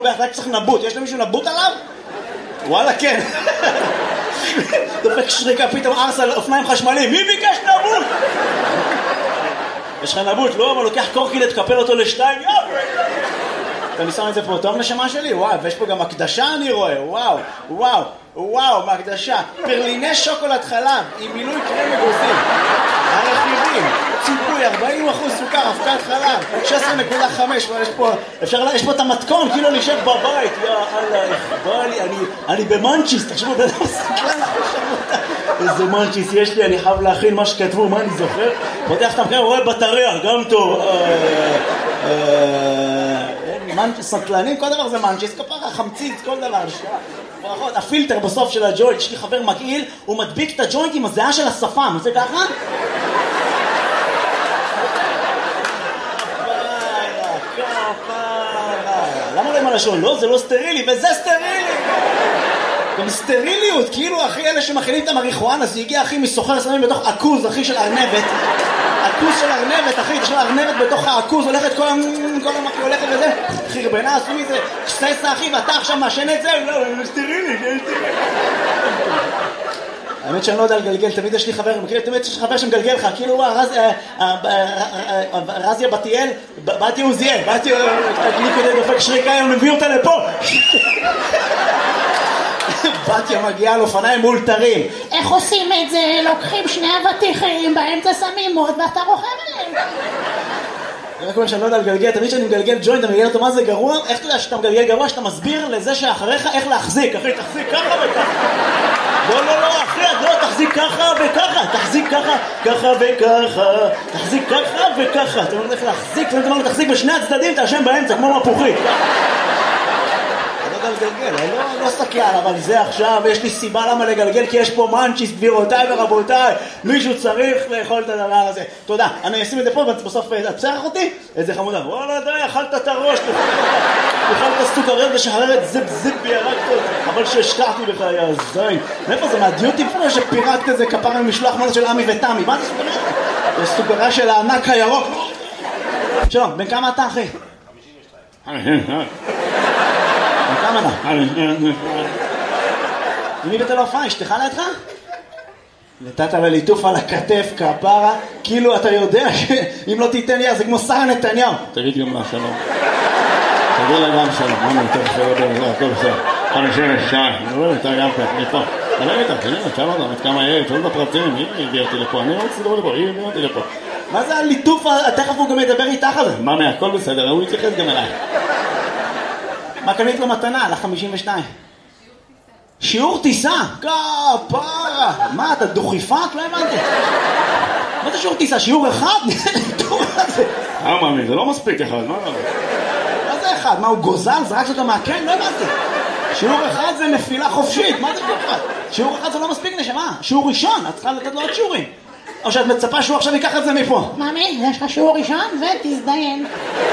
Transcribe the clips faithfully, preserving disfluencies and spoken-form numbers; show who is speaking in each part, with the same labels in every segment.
Speaker 1: רק צריך נבוט, יש למישהו נבוט עליו? וואלה כן. דופק שריקה, פתאום ארס על אופניים חשמליים, מי ביקש נבוט? יש לך נבוט, לא, אבל לוקח קורקינט, תקפל אותו לשתיים, יאו! אני שם את זה פה טוב נשמה שלי, וואו, ויש פה גם הקדשה אני רואה, וואו, וואו, וואו, מהקדשה, פרליני שוקולד חלב, עם מילוי קרם אגוזים, הרכיבים, ציפוי, ארבעים אחוז סוכר, אבקת חלב, שש עשרה נקודה חמש, יש פה, אפשר, יש פה את המתכון, כאילו נשב בבית, יא אללה, בא לי, אני, אני במנצ'יס, תחשבו, בן אדם סקלן, איזה מנצ'יס יש לי, אני חייב להכין מה שכתבו, מה אני זוכר, פותח את המקרה, רואה בטריה, גם טוב, סקלנים, כל דבר זה מנצ'יס, כפרה, חמציץ, כל דבר, ברכות, הפילטר בסוף של הג'וינט, יש לי חבר מגעיל, הוא מדביק את הג'וינט עם הזיעה של השפם, זה ככה? למה לא עם הלשון? לא, זה לא סטרילי, וזה סטרילי! גם סטריליות, כאילו אחי אלה שמכינים את המריחואנה, זה הגיע אחי מסוחר סמים בתוך עכוז, אחי של ארנבת, עכוז של ארנבת, אחי, יש לה ארנבת בתוך העכוז, הולכת כל המקי, הולכת וזה, חרבנה, עשו מזה, קססה אחי, ואתה עכשיו מאשן את זה, לא, זה סטרילי, זה סטרילי. האמת שאני לא יודע לגלגל, תמיד יש לי חבר, תמיד יש לי חבר שמגלגל לך, כאילו רזיה בתיאל, באתי עוזיאל, באתי לי כדי דופק שריקה, אני מביא אותה לפה. בתיה מגיעה על אופניים מאולתרים.
Speaker 2: איך עושים את זה? לוקחים שני אבטיחים, באמצע שמים מוד ואתה רוכב עליהם.
Speaker 1: אני רק אומר שאני לא יודע לגלגל, תמיד שאני מגלגל ג'וינט, אתה מגלגל אותו מה זה גרוע? איך אתה יודע שאתה מגלגל גרוע? שאתה מסביר לזה שאחריך איך להחזיק. אחי, תחזיק ככה וככה. לא, לא, לא, אחי, לא, תחזיק ככה וככה. תחזיק ככה, ככה וככה. תחזיק ככה וככה. אתה אומר איך להחזיק, ואתה אומר תחזיק בשני הצדדים, תאשם באמצע, כמו מפוחית. לגלגל, אני לא, לא סקלן, אבל זה עכשיו, יש לי סיבה למה לגלגל, כי יש פה מנצ'יס, גבירותיי ורבותיי, מישהו צריך לאכול את הדבר הזה. תודה, אני אשים את זה פה, בסוף תצרח אותי, איזה חמודה, וואלה די, אכלת את הראש, אכלת סוכריות ושחררת זיפ זיפ בירקת, אבל שהשקעתי בך, יא זין. מאיפה זה, מהדיוטי פה שפירקת את זה כפרה ממשלוח מנות של עמי ותמי, מה זה סוכריה? זה סוכריה של הענק הירוק. שלום, בן כמה אתה אחי? חמישים ושתיים. כמה אתה? מי בתל אופן? אשתך לידך? נתת לה ליטוף על הכתף, כפרה, כאילו אתה יודע שאם לא תיתן לי, זה כמו שרה נתניהו.
Speaker 3: תגיד גם לה שלום. תגיד לה גם שלום. מה נתן שלום? הכל בסדר. חמישים ושתיים. אני רואה, אתה גם כאן, אני פה. תלך איתה, תגיד לה, תשאל אותה, עד כמה יהיה, תשאל בפרטים, היא הביאה אותי לפה, אני לא רוצה לדבר לפה, היא הביאה אותי לפה.
Speaker 1: מה זה הליטוף? תכף הוא גם ידבר איתך על זה.
Speaker 3: מה, הכל בסדר, הוא יתייחס גם אליי.
Speaker 1: מה קנית לו מתנה על ה-חמישים ושתיים? שיעור טיסה? כפרה! מה, אתה דוכיפת? לא הבנתי. מה זה שיעור טיסה? שיעור אחד?
Speaker 3: אה, מאמי, זה לא מספיק אחד, מה?
Speaker 1: מה זה אחד? מה, הוא גוזל? זרק אותו מהקן? לא הבנתי. שיעור אחד זה נפילה חופשית, מה זה שיעור אחד? שיעור אחד זה לא מספיק נשמה. שיעור ראשון, את צריכה לתת לו עוד שיעורים. או שאת מצפה שהוא עכשיו ייקח את זה מפה.
Speaker 2: מאמי, יש לך שיעור ראשון ותזדיין.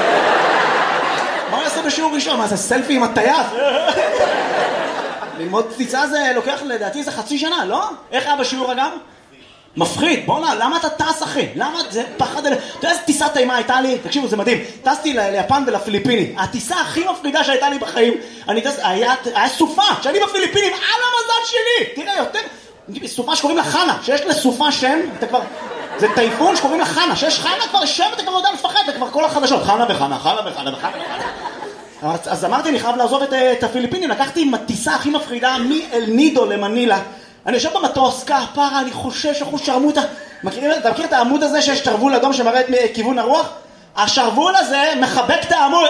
Speaker 1: מה הוא יעשה בשיעור ראשון? מה זה סלפי עם הטייס? ללמוד טיסה זה לוקח לדעתי זה חצי שנה, לא? איך היה בשיעור אגב? מפחיד, בוא נע, למה אתה טס אחי? למה זה פחד אלה? אתה יודע איזה טיסת טעימה הייתה לי? תקשיבו, זה מדהים. טסתי ליפן ולפיליפינים. הטיסה הכי מפחידה שהייתה לי בחיים, אני טס, היה, היה סופה, שאני בפיליפינים, על המזל שלי! תראה, יותר, סופה שקוראים לה חנה, שיש לסופה שם, אתה כבר... זה טייפון שקוראים לה חנה, שיש חנה כבר שם, אתה כבר לא יודע לפחד, זה כבר כל החדשות, חנה וחנה, חנה וחנה וחנה וחנה. אז אמרתי, אני חייב לעזוב את, את הפיליפינים, לקחתי עם הטיסה הכי מפחידה מאל נידו למנילה. אני יושב במטוס, כפרה, אני חושש, אחוז שרמוטה. מכירים, אתה מכיר את העמוד הזה שיש שרוול אדום שמראה את כיוון הרוח? השרוול הזה מחבק את העמוד.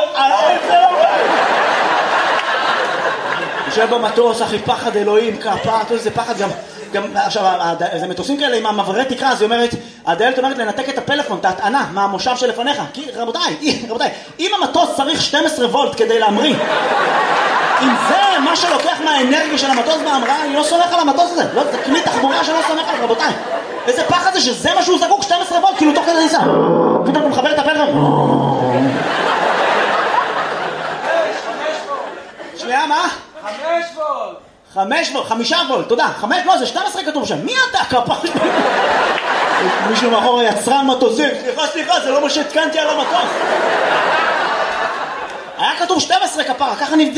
Speaker 1: יושב במטוס, אחי, פחד אלוהים, כפרה, זה פחד גם... גם עכשיו, זה מטוסים כאלה עם המעברי תקרה, אז היא אומרת, הדיילת אומרת לנתק את הפלאפון, את ההטענה, מהמושב שלפניך. כי רבותיי, רבותיי, אם המטוס צריך שתים עשרה וולט כדי להמריא, אם זה מה שלוקח מהאנרגיה של המטוס בהמראה, אני לא סומך על המטוס הזה. לא, זה כלי תחבורה שלא סומך על, רבותיי. איזה פחד זה שזה מה שהוא זקוק, שתים עשרה וולט, כאילו תוך כדי ניסה. פתאום הוא מחבר את הפלאפון. שנייה, מה?
Speaker 4: חמש וולט.
Speaker 1: חמש וולט, חמישה וולט, תודה. חמש, לא, זה שתים עשרה כתוב שם. מי אתה? כפש? מישהו מאחור יצרן מטוסים. סליחה, סליחה, זה לא מה שהתקנתי על המטוס. היה כתוב שתים עשרה כפרה, ככה נבדק.